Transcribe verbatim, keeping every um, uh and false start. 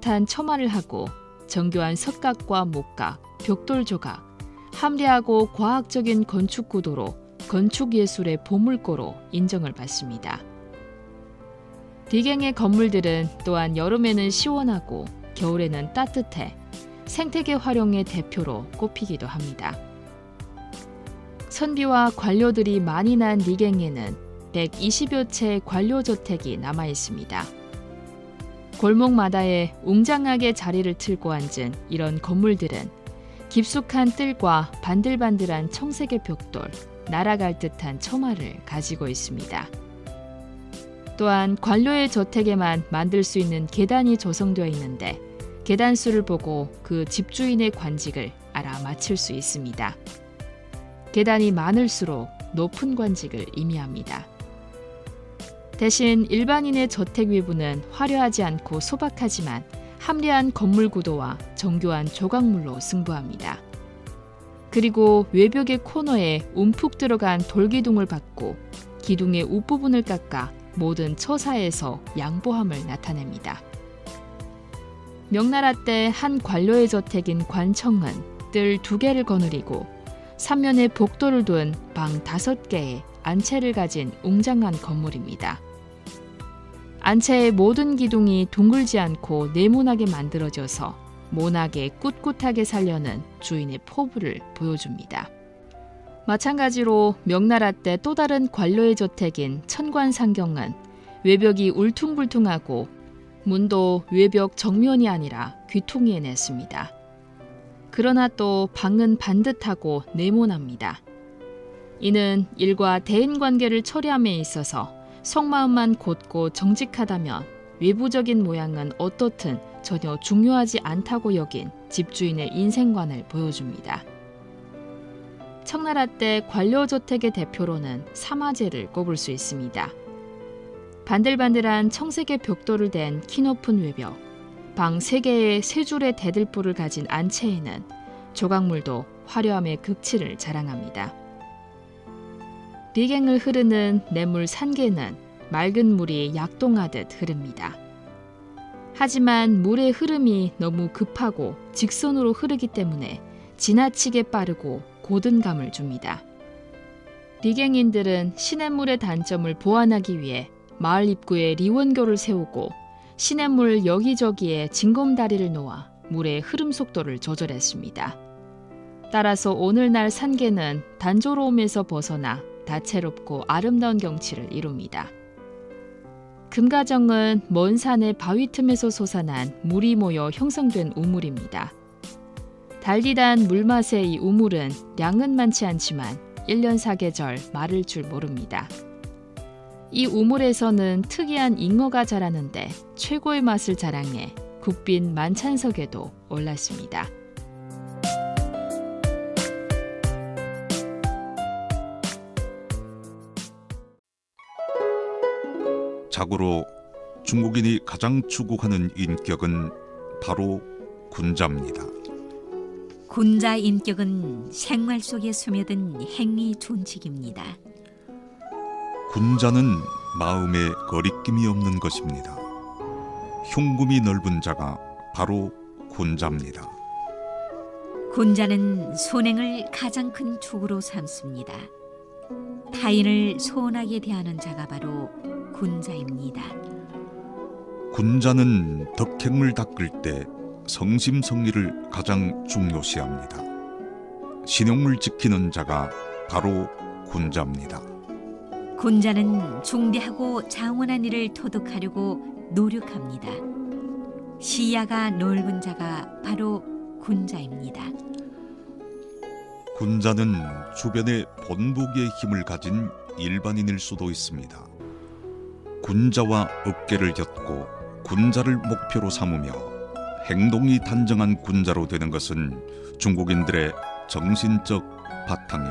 따뜻한 처마를 하고 정교한 석각과 목각, 벽돌 조각, 합리하고 과학적인 건축 구도로 건축예술의 보물고로 인정을 받습니다. 디갱의 건물들은 또한 여름에는 시원하고 겨울에는 따뜻해 생태계 활용의 대표로 꼽히기도 합니다. 선비와 관료들이 많이 난 리갱에는 백이십여 채의 관료저택이 남아있습니다. 골목마다에 웅장하게 자리를 틀고 앉은 이런 건물들은 깊숙한 뜰과 반들반들한 청색의 벽돌, 날아갈 듯한 처마를 가지고 있습니다. 또한 관료의 저택에만 만들 수 있는 계단이 조성되어 있는데 계단 수를 보고 그 집주인의 관직을 알아맞힐 수 있습니다. 계단이 많을수록 높은 관직을 의미합니다. 대신 일반인의 저택 외부는 화려하지 않고 소박하지만 합리한 건물 구도와 정교한 조각물로 승부합니다. 그리고 외벽의 코너에 움푹 들어간 돌기둥을 박고 기둥의 윗부분을 깎아 모든 처사에서 양보함을 나타냅니다. 명나라 때 한 관료의 저택인 관청은 뜰 두 개를 거느리고 삼면에 복도를 둔 방 다섯 개의 안채를 가진 웅장한 건물입니다. 안채의 모든 기둥이 둥글지 않고 네모나게 만들어져서 모나게 꿋꿋하게 살려는 주인의 포부를 보여줍니다. 마찬가지로 명나라 때 또 다른 관료의 저택인 천관상경은 외벽이 울퉁불퉁하고 문도 외벽 정면이 아니라 귀퉁이에 냈습니다. 그러나 또 방은 반듯하고 네모납니다. 이는 일과 대인관계를 처리함에 있어서 속마음만 곧고 정직하다면 외부적인 모양은 어떻든 전혀 중요하지 않다고 여긴 집주인의 인생관을 보여줍니다. 청나라 때 관료저택의 대표로는 사마제를 꼽을 수 있습니다. 반들반들한 청색의 벽돌을 댄 키높은 외벽, 방 세 개의 세 줄의 대들보를 가진 안채에는 조각물도 화려함의 극치를 자랑합니다. 리갱을 흐르는 내물 산계는 맑은 물이 약동하듯 흐릅니다. 하지만 물의 흐름이 너무 급하고 직선으로 흐르기 때문에 지나치게 빠르고 고든 감을 줍니다. 리갱인들은 시냇물의 단점을 보완하기 위해 마을 입구에 리원교를 세우고 시냇물 여기저기에 징검다리를 놓아 물의 흐름 속도를 조절했습니다. 따라서 오늘날 산계는 단조로움에서 벗어나 다채롭고 아름다운 경치를 이룹니다. 금가정은 먼 산의 바위 틈에서 솟아난 물이 모여 형성된 우물입니다. 달디단 물맛의 이 우물은 양은 많지 않지만 일 년 사계절 마를 줄 모릅니다. 이 우물에서는 특이한 잉어가 자라는데 최고의 맛을 자랑해 국빈 만찬석에도 올랐습니다. 자고로 중국인이 가장 추구하는 인격은 바로 군자입니다. 군자 인격은 생활 속에 스며든 행위 존칙입니다. 군자는 마음에 거리낌이 없는 것입니다. 흉금이 넓은 자가 바로 군자입니다. 군자는 선행을 가장 큰 축으로 삼습니다. 타인을 소원하게 대하는 자가 바로 군자입니다. 군자는 덕행을 닦을 때 성심성의를 가장 중요시합니다. 신용을 지키는 자가 바로 군자입니다. 군자는 중대하고 장원한 일을 토득하려고 노력합니다. 시야가 넓은 자가 바로 군자입니다. 군자는 주변에 본보기의 힘을 가진 일반인일 수도 있습니다. 군자와 어깨를 곁고 군자를 목표로 삼으며 행동이 단정한 군자로 되는 것은 중국인들의 정신적 바탕입니다.